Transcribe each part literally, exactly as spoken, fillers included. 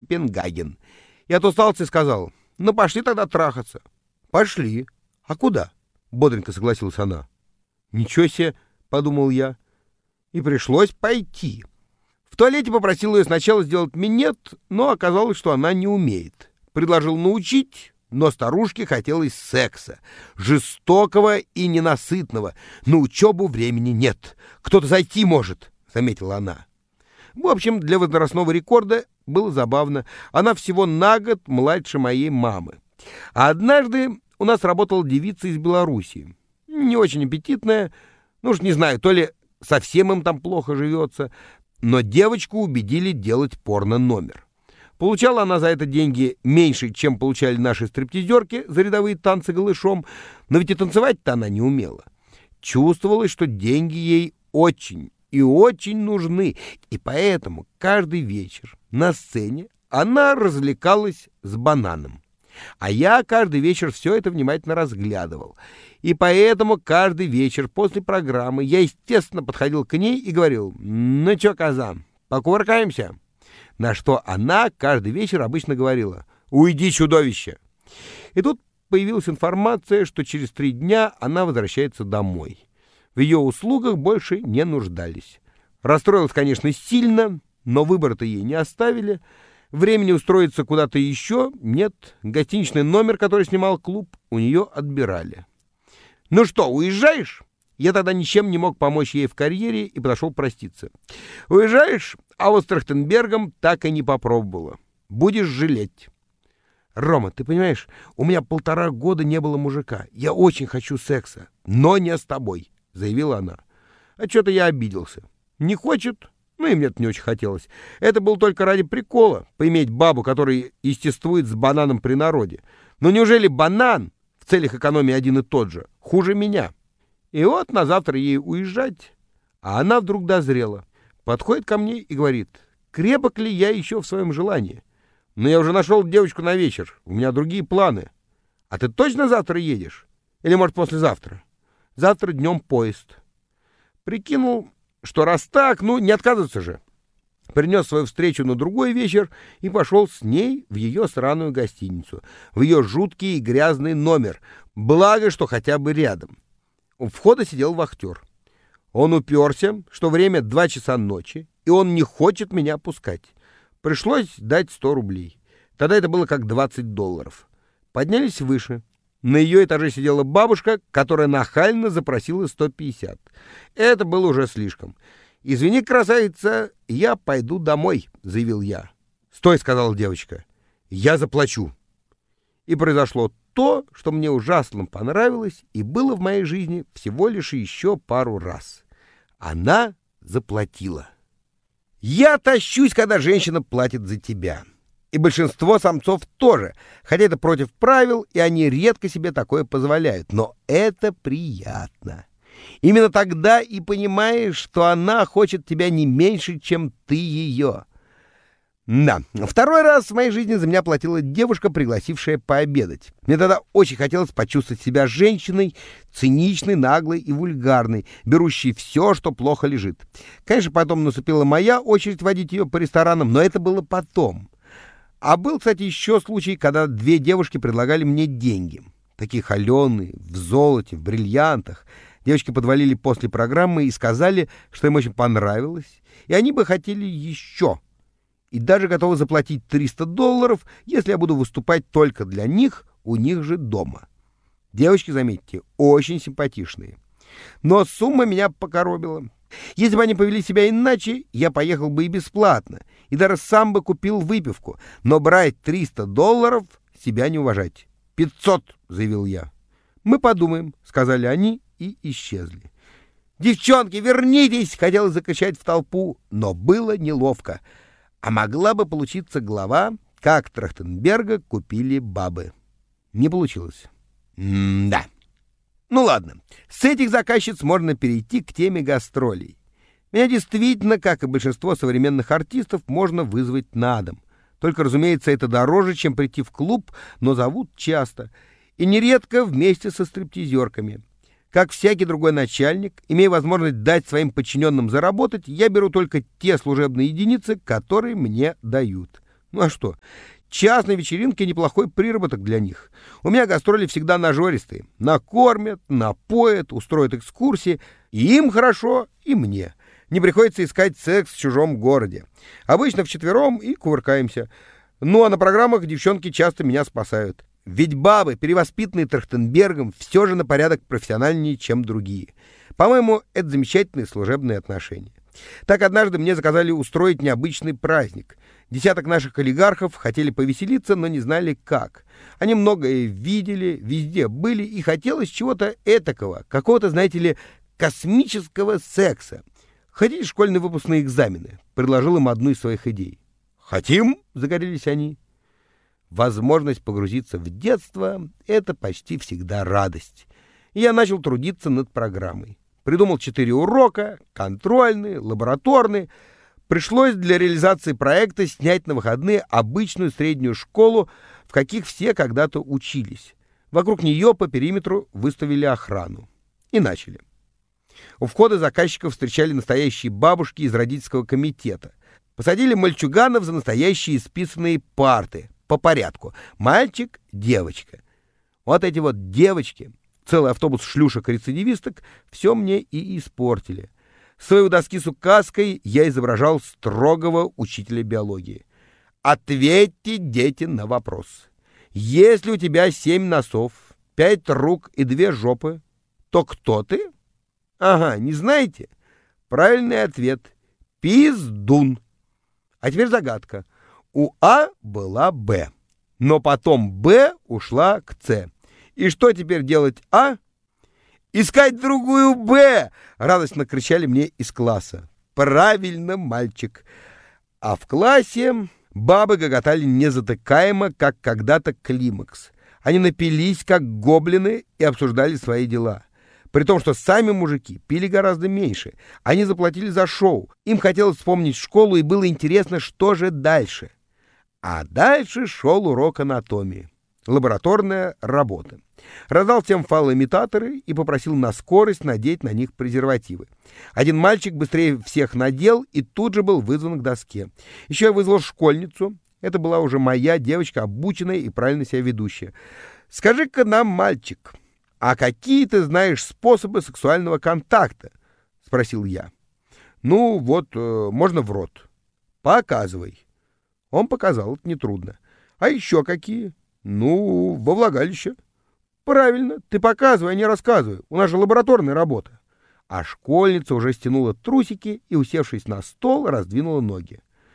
Копенгаген. Я отустался и сказал: ну, пошли тогда трахаться. Пошли. А куда? Бодренько согласилась она. Ничего себе, подумал я. И пришлось пойти. В туалете попросил ее сначала сделать минет, но оказалось, что она не умеет. Предложил научить, но старушке хотелось секса. Жестокого и ненасытного. На учебу времени нет. Кто-то зайти может, заметила она. В общем, для возрастного рекорда было забавно. Она всего на год младше моей мамы. А однажды у нас работала девица из Белоруссии. Не очень аппетитная. Ну уж не знаю, то ли совсем им там плохо живется. Но девочку убедили делать порно-номер. Получала она за это деньги меньше, чем получали наши стриптизерки за рядовые танцы голышом. Но ведь и танцевать-то она не умела. Чувствовалось, что деньги ей очень и очень нужны. И поэтому каждый вечер на сцене она развлекалась с бананом. А я каждый вечер все это внимательно разглядывал. И поэтому каждый вечер после программы я, естественно, подходил к ней и говорил: ну чё, коза, покувыркаемся? На что она каждый вечер обычно говорила: уйди, чудовище. И тут появилась информация, что через три дня она возвращается домой. В ее услугах больше не нуждались. Расстроилась, конечно, сильно, но выбора-то ей не оставили. Времени устроиться куда-то еще нет. Гостиничный номер, который снимал клуб, у нее отбирали. «Ну что, уезжаешь?» Я тогда ничем не мог помочь ей в карьере и подошел проститься. «Уезжаешь?» А вот с Трахтенбергом так и не попробовала. Будешь жалеть. «Рома, ты понимаешь, у меня полтора года не было мужика. Я очень хочу секса, но не с тобой», — заявила она. А что-то я обиделся. Не хочет? Ну и мне-то не очень хотелось. Это было только ради прикола, поиметь бабу, которая естествует с бананом при народе. Но неужели банан в целях экономии один и тот же хуже меня? И вот на завтра ей уезжать, а она вдруг дозрела. Подходит ко мне и говорит: крепок ли я еще в своем желании? Но я уже нашел девочку на вечер, у меня другие планы. А ты точно завтра едешь? Или, может, послезавтра? Завтра днем поезд. Прикинул, что раз так, ну, не отказываться же. Принес свою встречу на другой вечер и пошел с ней в ее сраную гостиницу, в ее жуткий и грязный номер. Благо, что хотя бы рядом. У входа сидел вахтер. Он уперся, что время два часа ночи, и он не хочет меня пускать. Пришлось дать сто рублей. Тогда это было как двадцать долларов. Поднялись выше. На ее этаже сидела бабушка, которая нахально запросила сто пятьдесят. Это было уже слишком. «Извини, красавица, я пойду домой», — заявил я. «Стой», — сказала девочка, — «я заплачу». И произошло то, что мне ужасно понравилось и было в моей жизни всего лишь еще пару раз. Она заплатила. Я тащусь, когда женщина платит за тебя. И большинство самцов тоже, хотя это против правил, и они редко себе такое позволяют. Но это приятно. Именно тогда и понимаешь, что она хочет тебя не меньше, чем ты ее. Да, второй раз в моей жизни за меня платила девушка, пригласившая пообедать. Мне тогда очень хотелось почувствовать себя женщиной, циничной, наглой и вульгарной, берущей все, что плохо лежит. Конечно, потом наступила моя очередь водить ее по ресторанам, но это было потом. А был, кстати, еще случай, когда две девушки предлагали мне деньги. Такие холеные, в золоте, в бриллиантах. Девочки подвалили после программы и сказали, что им очень понравилось, и они бы хотели еще. И даже готовы заплатить триста долларов, если я буду выступать только для них, у них же дома. Девочки, заметьте, очень симпатичные. Но сумма меня покоробила. Если бы они повели себя иначе, я поехал бы и бесплатно, и даже сам бы купил выпивку. Но брать триста долларов — себя не уважать. «Пятьсот», — заявил я. «Мы подумаем», — сказали они и исчезли. «Девчонки, вернитесь!» — хотел закричать в толпу, но было неловко. А могла бы получиться глава, как Трахтенберга купили бабы. Не получилось. М-да. Ну ладно, с этих заказчиц можно перейти к теме гастролей. Меня действительно, как и большинство современных артистов, можно вызвать на дом. Только, разумеется, это дороже, чем прийти в клуб, но зовут часто. И нередко вместе со стриптизерками. Как всякий другой начальник, имея возможность дать своим подчиненным заработать, я беру только те служебные единицы, которые мне дают. Ну а что? Частные вечеринки — неплохой приработок для них. У меня гастроли всегда нажористые. Накормят, напоят, устроят экскурсии. И им хорошо, и мне. Не приходится искать секс в чужом городе. Обычно вчетвером и кувыркаемся. Ну а на программах девчонки часто меня спасают. Ведь бабы, перевоспитанные Трахтенбергом, все же на порядок профессиональнее, чем другие. По-моему, это замечательные служебные отношения. Так однажды мне заказали устроить необычный праздник. Десяток наших олигархов хотели повеселиться, но не знали как. Они многое видели, везде были, и хотелось чего-то этакого, какого-то, знаете ли, космического секса. «Хотите школьные выпускные экзамены?» — предложил им одну из своих идей. «Хотим!» — загорелись они. Возможность погрузиться в детство — это почти всегда радость. И я начал трудиться над программой. Придумал четыре урока, контрольные, лабораторные. Пришлось для реализации проекта снять на выходные обычную среднюю школу, в каких все когда-то учились. Вокруг нее по периметру выставили охрану. И начали. У входа заказчиков встречали настоящие бабушки из родительского комитета. Посадили мальчуганов за настоящие исписанные парты. По порядку. Мальчик, девочка. Вот эти вот девочки, целый автобус шлюшек-рецидивисток, все мне и испортили. Своей у доски с указкой я изображал строгого учителя биологии. Ответьте, дети, на вопрос. Если у тебя семь носов, пять рук и две жопы, то кто ты? Ага, не знаете? Правильный ответ. Пиздун. А теперь загадка. У А была Б, но потом Б ушла к С. И что теперь делать А? «Искать другую Б!» — радостно кричали мне из класса. «Правильно, мальчик!» А в классе бабы гоготали незатыкаемо, как когда-то климакс. Они напились, как гоблины, и обсуждали свои дела. При том, что сами мужики пили гораздо меньше. Они заплатили за шоу. Им хотелось вспомнить школу, и было интересно, что же дальше. А дальше шел урок анатомии. Лабораторная работа. Раздал всем фалоимитаторы и попросил на скорость надеть на них презервативы. Один мальчик быстрее всех надел и тут же был вызван к доске. Еще я вызвал школьницу. Это была уже моя девочка, обученная и правильно себя ведущая. «Скажи-ка нам, мальчик, а какие ты знаешь способы сексуального контакта?» — спросил я. «Ну, вот, э, можно в рот». «Показывай». Он показал, это нетрудно. «А еще какие?» «Ну, во влагалище». «Правильно, ты показывай, а не рассказывай. У нас же лабораторная работа». А школьница уже стянула трусики и, усевшись на стол, раздвинула ноги.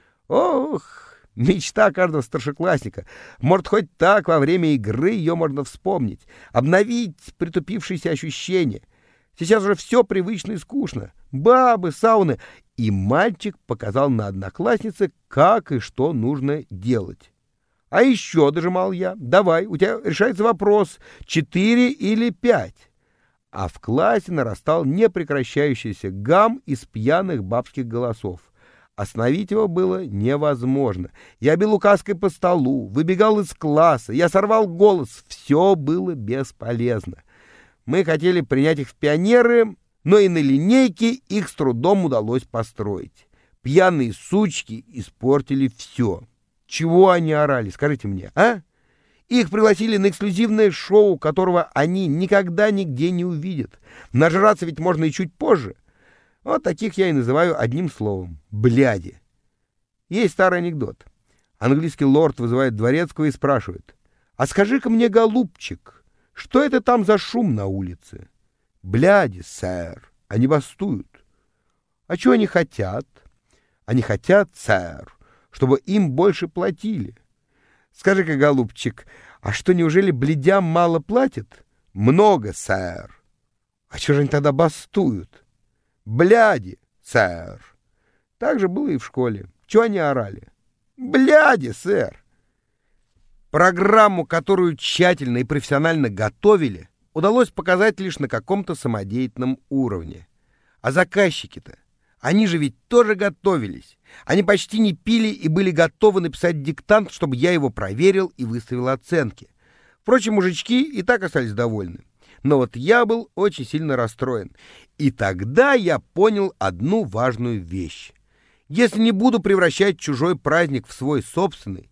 Ох, мечта каждого старшеклассника. Может, хоть так во время игры ее можно вспомнить, обновить притупившиеся ощущения. Сейчас уже все привычно и скучно. Бабы, сауны. И мальчик показал на однокласснице, как и что нужно делать. «А еще», — дожимал я, — «давай, у тебя решается вопрос, четыре или пять». А в классе нарастал непрекращающийся гам из пьяных бабских голосов. Остановить его было невозможно. Я бил указкой по столу, выбегал из класса, я сорвал голос. Все было бесполезно. Мы хотели принять их в пионеры, но и на линейке их с трудом удалось построить. Пьяные сучки испортили все. Чего они орали, скажите мне, а? Их пригласили на эксклюзивное шоу, которого они никогда нигде не увидят. Нажраться ведь можно и чуть позже. Вот таких я и называю одним словом — бляди. Есть старый анекдот. Английский лорд вызывает дворецкого и спрашивает: «А скажи-ка мне, голубчик, что это там за шум на улице?» «Бляди, сэр, они бастуют». «А чего они хотят?» «Они хотят, сэр, чтобы им больше платили». «Скажи-ка, голубчик, а что, неужели блядям мало платят?» «Много, сэр». «А чего же они тогда бастуют?» «Бляди, сэр». Так же было и в школе. Чего они орали? «Бляди, сэр». Программу, которую тщательно и профессионально готовили, удалось показать лишь на каком-то самодеятельном уровне. А заказчики-то, они же ведь тоже готовились. Они почти не пили и были готовы написать диктант, чтобы я его проверил и выставил оценки. Впрочем, мужички и так остались довольны. Но вот я был очень сильно расстроен. И тогда я понял одну важную вещь. Если не буду превращать чужой праздник в свой собственный,